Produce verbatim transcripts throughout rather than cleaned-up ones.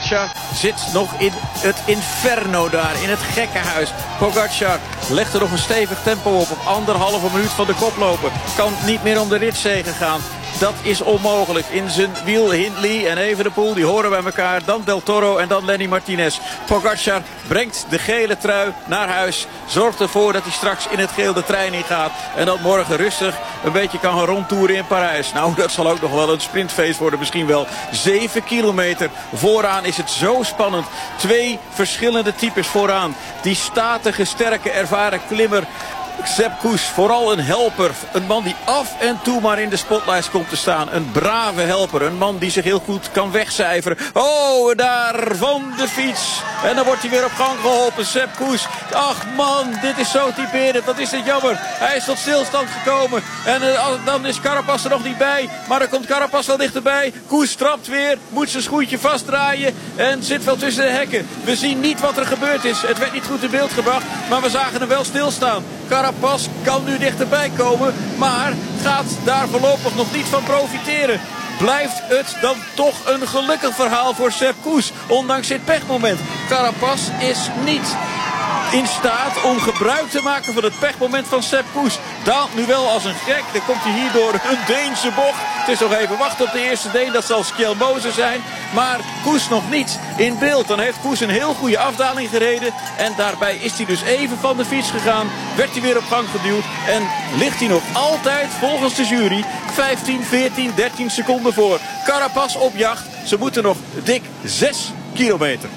Pogačar zit nog in het inferno daar, in het gekkenhuis. Pogačar legt er nog een stevig tempo op, op anderhalve minuut van de koploper. Kan niet meer om de ritzege gaan. Dat is onmogelijk. In zijn wiel Hindley en Evenepoel, die horen bij elkaar. Dan Del Toro en dan Lenny Martinez. Pogačar brengt de gele trui naar huis. Zorgt ervoor dat hij straks in het geel de trein in gaat. En dat morgen rustig een beetje kan gaan rondtoeren in Parijs. Nou, dat zal ook nog wel een sprintfeest worden. Misschien wel zeven kilometer. Vooraan is het zo spannend. Twee verschillende types vooraan. Die statige, sterke, ervaren klimmer Sepp Kuss, vooral een helper. Een man die af en toe maar in de spotlights komt te staan. Een brave helper. Een man die zich heel goed kan wegcijferen. Oh, daar van de fiets. En dan wordt hij weer op gang geholpen. Sepp Kuss. Ach man, dit is zo typerend. Wat is dit jammer. Hij is tot stilstand gekomen. En uh, dan is Carapaz er nog niet bij. Maar dan komt Carapaz wel dichterbij. Kuss trapt weer. Moet zijn schoentje vastdraaien. En zit wel tussen de hekken. We zien niet wat er gebeurd is. Het werd niet goed in beeld gebracht. Maar we zagen hem wel stilstaan. Carapaz kan nu dichterbij komen, maar gaat daar voorlopig nog niet van profiteren. Blijft het dan toch een gelukkig verhaal voor Sepp Kuss, ondanks dit pechmoment. Carapaz is niet in staat om gebruik te maken van het pechmoment van Sepp Kuss. Daalt nu wel als een gek. Dan komt hij hier door een Deense bocht. Het is nog even wachten op de eerste Deen. Dat zal Skjelmose zijn. Maar Kuss nog niet in beeld. Dan heeft Kuss een heel goede afdaling gereden. En daarbij is hij dus even van de fiets gegaan. Werd hij weer op gang geduwd. En ligt hij nog altijd volgens de jury vijftien, veertien, dertien seconden voor. Carapaz op jacht. Ze moeten nog dik zes kilometer.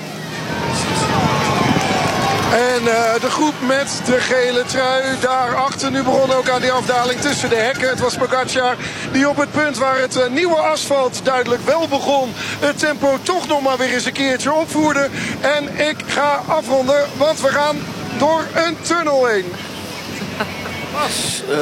En uh, de groep met de gele trui daarachter. Nu begon ook aan die afdaling tussen de hekken. Het was Pogačar die op het punt waar het uh, nieuwe asfalt duidelijk wel begon, het tempo toch nog maar weer eens een keertje opvoerde. En ik ga afronden, want we gaan door een tunnel heen. Was uh,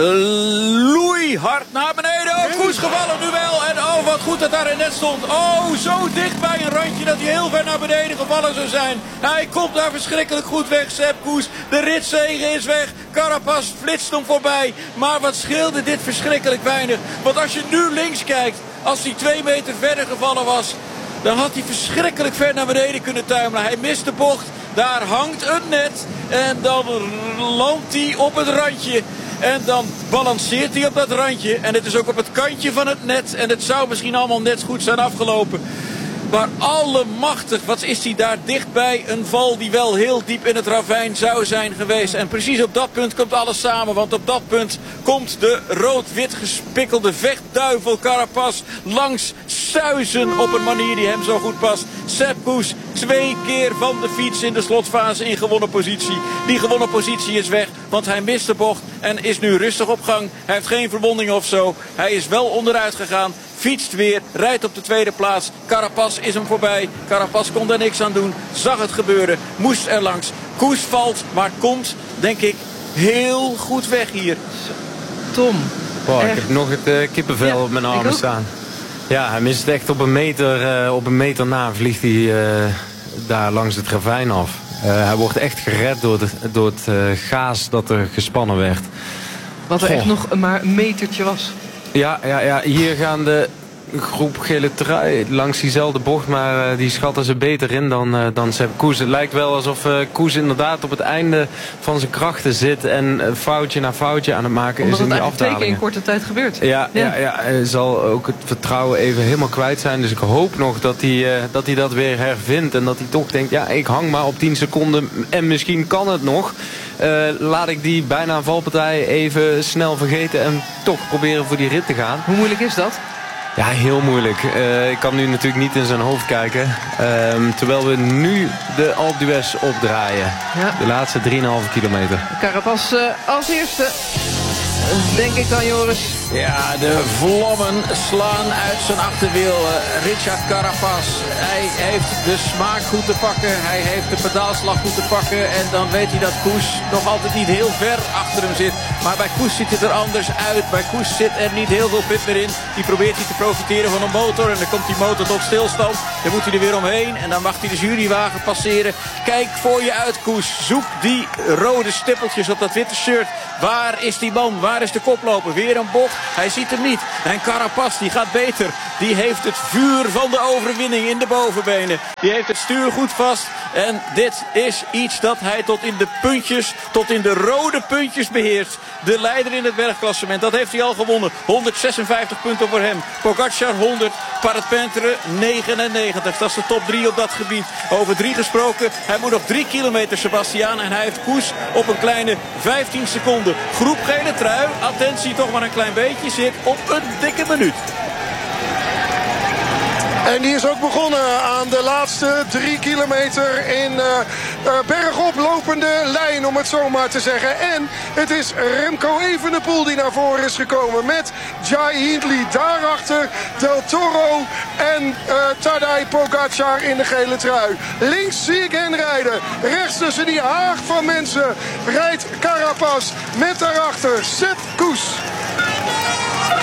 loeihard naar beneden. Oh, Kuss gevallen nu wel. En oh, wat goed dat daar in net stond. Oh, zo dicht bij een randje dat hij heel ver naar beneden gevallen zou zijn. Hij komt daar verschrikkelijk goed weg, Sepp Kuss. De ritzege is weg. Carapaz flitst hem voorbij. Maar wat scheelde dit verschrikkelijk weinig. Want als je nu links kijkt, als hij twee meter verder gevallen was, dan had hij verschrikkelijk ver naar beneden kunnen tuimelen. Hij mist de bocht. Daar hangt een net. En dan landt hij op het randje. En dan balanceert hij op dat randje. En het is ook op het kantje van het net. En het zou misschien allemaal net goed zijn afgelopen. Maar allemachtig, wat is hij daar dichtbij? Een val die wel heel diep in het ravijn zou zijn geweest. En precies op dat punt komt alles samen. Want op dat punt komt de rood-wit gespikkelde vechtduivel Carapaz langs suizen op een manier die hem zo goed past. Sepp Kuss twee keer van de fiets in de slotfase in gewonnen positie. Die gewonnen positie is weg, want hij mist de bocht en is nu rustig op gang. Hij heeft geen verwondingen of zo. Hij is wel onderuit gegaan. Fietst weer, rijdt op de tweede plaats. Carapaz is hem voorbij. Carapaz kon daar niks aan doen. Zag het gebeuren. Moest er langs. Kuss valt, maar komt, denk ik, heel goed weg hier. Tom. Wow, ik heb nog het uh, kippenvel ja, op mijn armen staan. Ja, hij mist echt op een meter, uh, op een meter na vliegt hij uh, daar langs het ravijn af. Uh, hij wordt echt gered door, de, door het uh, gaas dat er gespannen werd. Wat er Goh. echt nog maar een metertje was. Ja, ja, ja, hier gaan de groep gele trui langs diezelfde bocht, maar uh, die schatten ze beter in dan, uh, dan Sepp Kuss. Het lijkt wel alsof uh, Kuss inderdaad op het einde van zijn krachten zit en uh, foutje na foutje aan het maken Omdat is in die afdalingen. Omdat het twee keer in korte tijd gebeurt. Ja, ja. ja, ja, hij zal ook het vertrouwen even helemaal kwijt zijn. Dus ik hoop nog dat hij, uh, dat, hij dat weer hervindt en dat hij toch denkt, ja, ik hang maar op tien seconden en misschien kan het nog. Uh, laat ik die bijna valpartij even snel vergeten en toch proberen voor die rit te gaan. Hoe moeilijk is dat? Ja, heel moeilijk. Uh, ik kan nu natuurlijk niet in zijn hoofd kijken. Um, terwijl we nu de Alpe d'Huez opdraaien. Ja. De laatste drieënhalve kilometer. Carapaz uh, als eerste. Denk ik dan, Joris. Ja, de vlammen slaan uit zijn achterwiel. Uh, Richard Carapaz. Hij heeft de smaak goed te pakken. Hij heeft de pedaalslag goed te pakken. En dan weet hij dat Kuss nog altijd niet heel ver achter hem zit. Maar bij Kuss ziet het er anders uit. Bij Kuss zit er niet heel veel pit meer in. Die probeert hij te profiteren van een motor. En dan komt die motor tot stilstand. Dan moet hij er weer omheen. En dan mag hij de jurywagen passeren. Kijk voor je uit, Kuss. Zoek die rode stippeltjes op dat witte shirt. Waar is die man? Waar is de koploper? Weer een bocht. Hij ziet hem niet. En Carapaz die gaat beter. die heeft het vuur van de overwinning in de bovenbenen. Die heeft het stuur goed vast. En dit is iets dat hij tot in de puntjes, tot in de rode puntjes beheerst. De leider in het bergklassement, dat heeft hij al gewonnen. honderdzesenvijftig punten voor hem. Pogacar honderd, Parapente negenennegentig. Dat is de top drie op dat gebied. Over drie gesproken, hij moet nog drie kilometer, Sebastiaan. En hij heeft koers op een kleine vijftien seconden. Groep gele trui, attentie toch maar een klein beetje, zit op een dikke minuut. En die is ook begonnen aan de laatste drie kilometer in uh, uh, bergop lopende lijn, om het zo maar te zeggen. En het is Remco Evenepoel die naar voren is gekomen met Jai Hindley. Daarachter Del Toro en uh, Tadej Pogacar in de gele trui. Links zie ik hen rijden. Rechts tussen die haag van mensen rijdt Carapaz met daarachter Sepp Kuss.